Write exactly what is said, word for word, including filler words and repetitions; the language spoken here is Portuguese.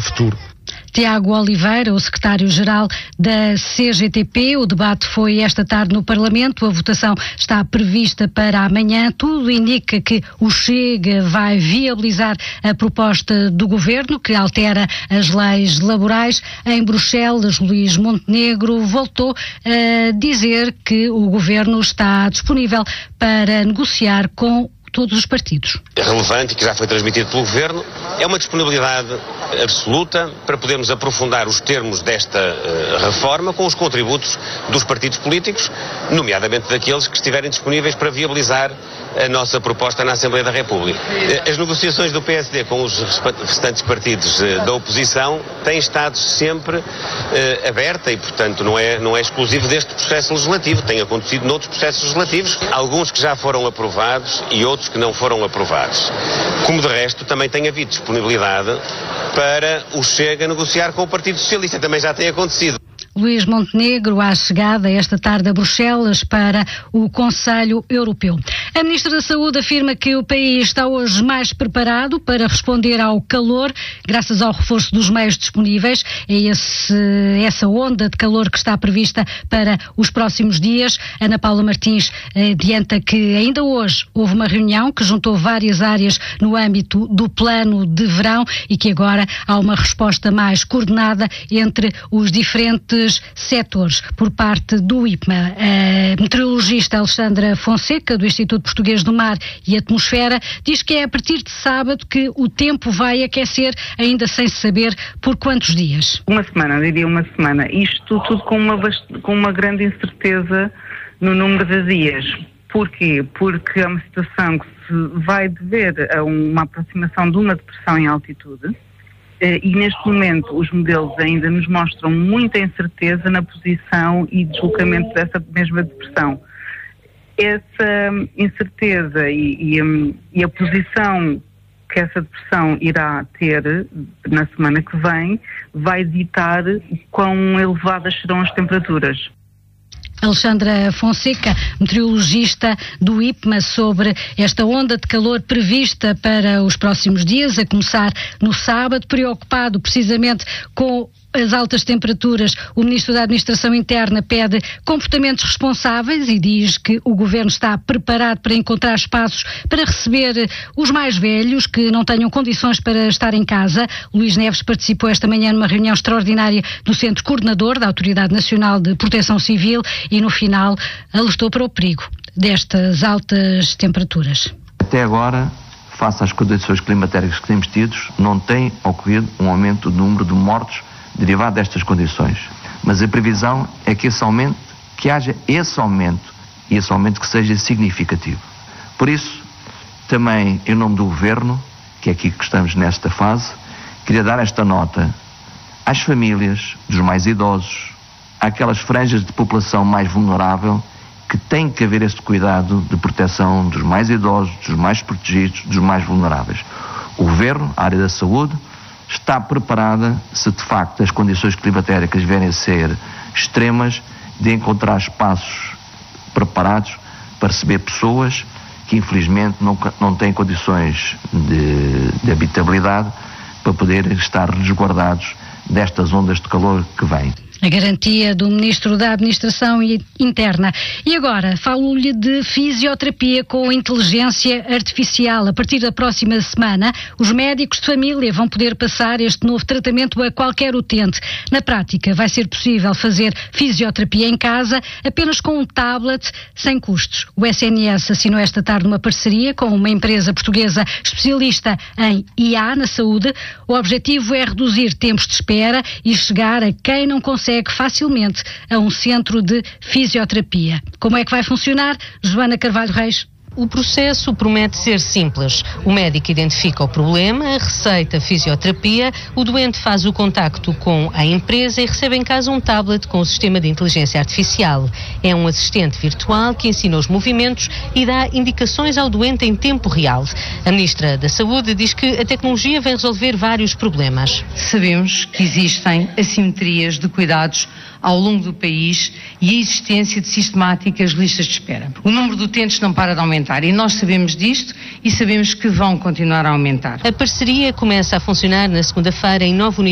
no futuro. Tiago Oliveira, o secretário-geral da C G T P. O debate foi esta tarde no Parlamento. A votação está prevista para amanhã. Tudo indica que o Chega vai viabilizar a proposta do Governo, que altera as leis laborais. Em Bruxelas, Luís Montenegro voltou a dizer que o Governo está disponível para negociar com todos os partidos. É relevante e que já foi transmitido pelo Governo, é uma disponibilidade absoluta para podermos aprofundar os termos desta uh, reforma com os contributos dos partidos políticos, nomeadamente daqueles que estiverem disponíveis para viabilizar a nossa proposta na Assembleia da República. As negociações do P S D com os restantes partidos uh, da oposição têm estado sempre uh, aberta e, portanto, não é, não é exclusivo deste processo legislativo, tem acontecido noutros processos legislativos, alguns que já foram aprovados e outros que não foram aprovados. Como de resto, também tem havido disponibilidade para o Chega negociar com o Partido Socialista, também já tem acontecido. Luís Montenegro à chegada esta tarde a Bruxelas para o Conselho Europeu. A Ministra da Saúde afirma que o país está hoje mais preparado para responder ao calor, graças ao reforço dos meios disponíveis. É esse, essa onda de calor que está prevista para os próximos dias. Ana Paula Martins adianta que ainda hoje houve uma reunião que juntou várias áreas no âmbito do plano de verão e que agora há uma resposta mais coordenada entre os diferentes setores por parte do I P M A. A meteorologista Alexandra Fonseca, do Instituto Português do Mar e Atmosfera, diz que é a partir de sábado que o tempo vai aquecer, ainda sem saber por quantos dias. Uma semana, eu diria uma semana. Isto tudo com uma, com uma grande incerteza no número de dias. Porquê? Porque é uma situação que se vai dever a uma aproximação de uma depressão em altitude. E neste momento os modelos ainda nos mostram muita incerteza na posição e deslocamento dessa mesma depressão. Essa incerteza e, e, e a posição que essa depressão irá ter na semana que vem vai ditar quão elevadas serão as temperaturas. Alexandra Fonseca, meteorologista do I P M A, sobre esta onda de calor prevista para os próximos dias, a começar no sábado, preocupado precisamente com as altas temperaturas. O Ministro da Administração Interna pede comportamentos responsáveis e diz que o Governo está preparado para encontrar espaços para receber os mais velhos que não tenham condições para estar em casa. Luís Neves participou esta manhã numa reunião extraordinária do Centro Coordenador da Autoridade Nacional de Proteção Civil e no final alertou para o perigo destas altas temperaturas. Até agora, face às condições climatéricas que temos tido, não tem ocorrido um aumento do número de mortos derivado destas condições. Mas a previsão é que esse aumento, que haja esse aumento, e esse aumento que seja significativo. Por isso, também em nome do Governo, que é aqui que estamos nesta fase, queria dar esta nota às famílias dos mais idosos, àquelas franjas de população mais vulnerável, que tem que haver este cuidado de proteção dos mais idosos, dos mais protegidos, dos mais vulneráveis. O Governo, a área da saúde, está preparada, se de facto as condições climatéricas vierem a ser extremas, de encontrar espaços preparados para receber pessoas que infelizmente não, não têm condições de, de habitabilidade para poderem estar resguardados destas ondas de calor que vêm. A garantia do Ministro da Administração Interna. E agora, falo-lhe de fisioterapia com inteligência artificial. A partir da próxima semana, os médicos de família vão poder passar este novo tratamento a qualquer utente. Na prática, vai ser possível fazer fisioterapia em casa apenas com um tablet, sem custos. O S N S assinou esta tarde uma parceria com uma empresa portuguesa especialista em I A na saúde. O objetivo é reduzir tempos de espera e chegar a quem não consegue facilmente a um centro de fisioterapia. Como é que vai funcionar? Joana Carvalho Reis. O processo promete ser simples. O médico identifica o problema, receita fisioterapia, o doente faz o contacto com a empresa e recebe em casa um tablet com o sistema de inteligência artificial. É um assistente virtual que ensina os movimentos e dá indicações ao doente em tempo real. A Ministra da Saúde diz que a tecnologia vai resolver vários problemas. Sabemos que existem assimetrias de cuidados ao longo do país e a existência de sistemáticas listas de espera. O número de utentes não para de aumentar e nós sabemos disto e sabemos que vão continuar a aumentar. A parceria começa a funcionar na segunda-feira em nove unidades.